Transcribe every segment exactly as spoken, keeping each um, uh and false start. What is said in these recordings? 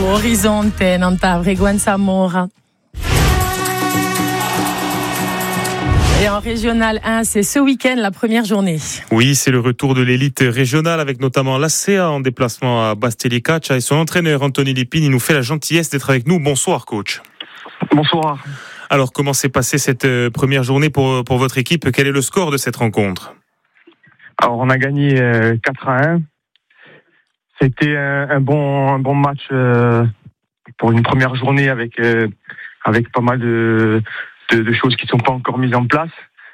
Orizzonte, Nantabria, Guansamora. Et en Régional un, c'est ce week-end la première journée. Oui, c'est le retour de l'élite régionale avec notamment l'A C A en déplacement à Bastelicacia et son entraîneur Anthony Lipine. Il nous fait la gentillesse d'être avec nous. Bonsoir coach. Bonsoir. Alors comment s'est passée cette première journée pour, pour votre équipe ? Quel est le score de cette rencontre ? Alors on a gagné quatre à un. C'était un, un, bon, un bon match euh, pour une première journée avec, euh, avec pas mal de... De, de choses qui ne sont pas encore mises en place.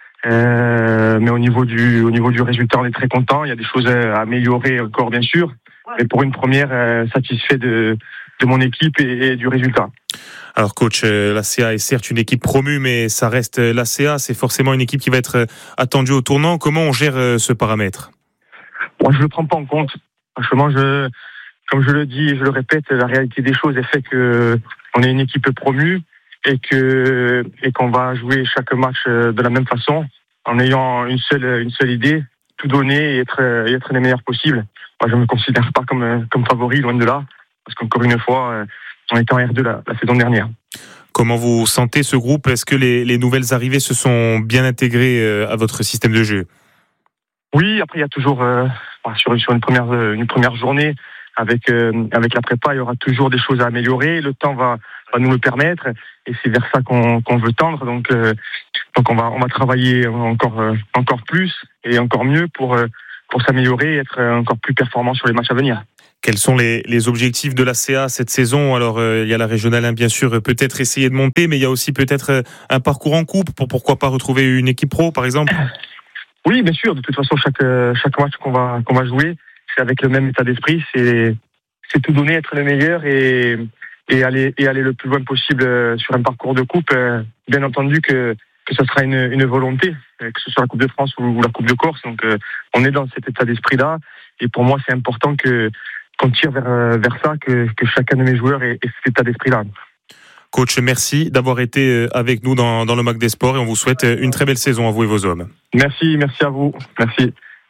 Euh, mais au niveau du au niveau du résultat, on est très content. Il y a des choses à améliorer encore, bien sûr. Mais pour une première, euh, satisfait de, de mon équipe et, et du résultat. Alors coach, euh, l'A C A est certes une équipe promue, mais ça reste euh, l'A C A. C'est forcément une équipe qui va être euh, attendue au tournant. Comment on gère euh, ce paramètre ? Moi, je ne le prends pas en compte. Franchement, je, comme je le dis et je le répète, la réalité des choses est fait que on est une équipe promue. Et que et qu'on va jouer chaque match de la même façon, en ayant une seule une seule idée, tout donner et être et être les meilleurs possibles. Moi, je me considère pas comme comme favori, loin de là, parce qu'encore une fois, on était en R deux la, la saison dernière. Comment vous sentez ce groupe ? Est-ce que les, les nouvelles arrivées se sont bien intégrées à votre système de jeu ? Oui, après il y a toujours euh, sur sur une première une première journée avec euh, avec la prépa, il y aura toujours des choses à améliorer. Le temps va va nous le permettre et c'est vers ça qu'on qu'on veut tendre. Donc euh, donc on va on va travailler encore euh, encore plus et encore mieux pour euh, pour s'améliorer et être encore plus performant sur les matchs à venir. Quels sont les, les objectifs de l'A C A cette saison ? Alors euh, il y a la Régionale un bien sûr, peut-être essayer de monter, mais il y a aussi peut-être un parcours en coupe pour pourquoi pas retrouver une équipe pro par exemple. Oui, bien sûr. De toute façon, chaque chaque match qu'on va qu'on va jouer, c'est avec le même état d'esprit, c'est c'est tout donner, être le meilleur et et aller et aller le plus loin possible sur un parcours de coupe. Bien entendu que que ça sera une une volonté, que ce soit la Coupe de France ou la Coupe de Corse. Donc on est dans cet état d'esprit là et pour moi c'est important que qu'on tire vers vers ça, que que chacun de mes joueurs ait, ait cet état d'esprit là. Coach, merci d'avoir été avec nous dans dans le Mac des Sports et on vous souhaite une très belle saison à vous et vos hommes. Merci, merci à vous, merci.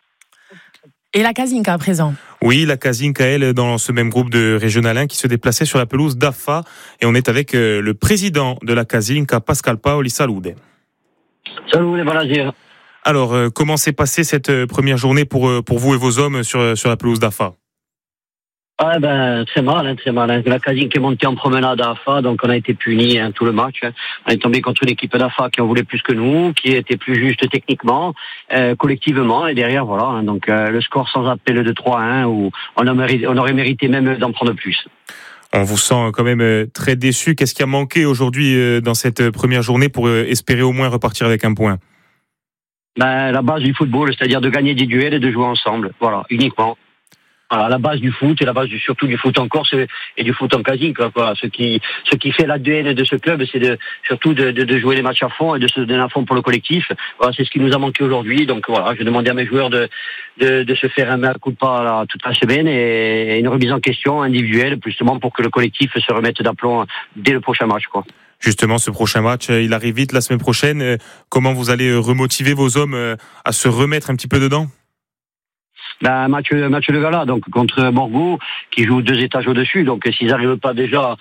Et la Kazinka à présent. Oui, la Kazinka, elle, dans ce même groupe de Régional un qui se déplaçait sur la pelouse d'A F A. Et on est avec le président de la Kazinka, Pascal Paoli. Salude. Salut les Balazir. Alors, comment s'est passée cette première journée pour, pour vous et vos hommes sur, sur la pelouse d'A F A ? Ah ben très mal, hein, très mal. Hein. La Kazinka est montée en promenade à A F A, donc on a été punis hein, tout le match. Hein. On est tombé contre une équipe d'A F A qui en voulait plus que nous, qui était plus juste techniquement, euh, collectivement, et derrière voilà. Hein, donc euh, le score sans appel de trois à un, où on, a mérité, on aurait mérité même d'en prendre plus. On vous sent quand même très déçu. Qu'est-ce qui a manqué aujourd'hui dans cette première journée pour espérer au moins repartir avec un point ? Ben la base du football, c'est-à-dire de gagner des duels et de jouer ensemble. Voilà, uniquement. Voilà, la base du foot et la base du, surtout du foot en Corse et du foot en Kazinka. Voilà, ce qui ce qui fait l'A D N de ce club, c'est de surtout de, de, de jouer les matchs à fond et de se donner à fond pour le collectif. Voilà, c'est ce qui nous a manqué aujourd'hui. Donc voilà, je demandais à mes joueurs de de, de se faire un mea culpa là, toute la semaine et une remise en question individuelle, justement pour que le collectif se remette d'aplomb dès le prochain match, quoi. Justement, ce prochain match, il arrive vite la semaine prochaine. Comment vous allez remotiver vos hommes à se remettre un petit peu dedans ? Ben, match, match de gala, donc contre Borgo, qui joue deux étages au-dessus. Donc, s'ils n'arrivent pas déjà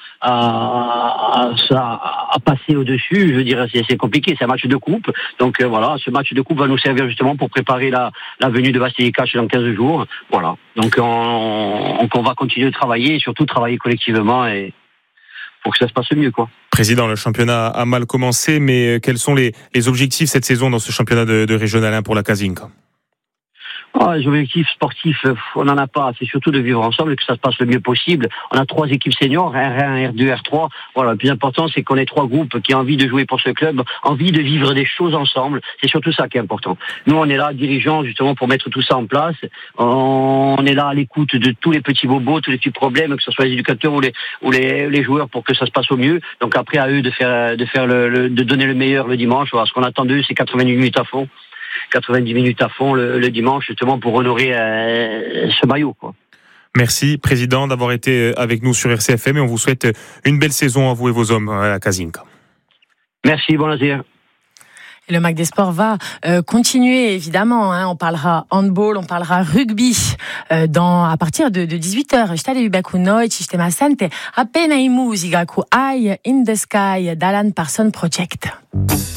à, à, à passer au-dessus, je veux dire, c'est, c'est compliqué. C'est un match de coupe. Donc, euh, voilà, ce match de coupe va nous servir justement pour préparer la, la venue de Bastelicacia dans quinze jours. Voilà. Donc, on, on, on va continuer de travailler et surtout travailler collectivement et pour que ça se passe mieux, quoi. Président, le championnat a mal commencé, mais quels sont les, les objectifs cette saison dans ce championnat de, de Régional un pour la Kazinka ? Ah, les objectifs sportifs, on n'en a pas. C'est surtout de vivre ensemble et que ça se passe le mieux possible. On a trois équipes seniors, R un, R deux, R trois. Voilà, le plus important, c'est qu'on ait trois groupes qui ont envie de jouer pour ce club, envie de vivre des choses ensemble. C'est surtout ça qui est important. Nous, on est là, dirigeants, justement, pour mettre tout ça en place. On est là à l'écoute de tous les petits bobos, tous les petits problèmes, que ce soit les éducateurs ou les, ou les, les joueurs, pour que ça se passe au mieux. Donc après, à eux de faire, de faire le, le de donner le meilleur le dimanche. Voilà, ce qu'on attend d'eux, c'est quatre-vingt-dix minutes à fond. quatre-vingt-dix minutes à fond le, le dimanche, justement pour honorer euh, ce maillot, quoi. Merci, Président, d'avoir été avec nous sur R C F M et on vous souhaite une belle saison à vous et vos hommes à la Kazinka. Merci, bon laser. Et le Mac des Sports va euh, continuer, évidemment. Hein. On parlera handball, on parlera rugby euh, dans, à partir de, de dix-huit heures. Stade Ubaku Noite, Sistema Sante, appena in musica, ku Eye in the Sky, d'Alan Parsons Project.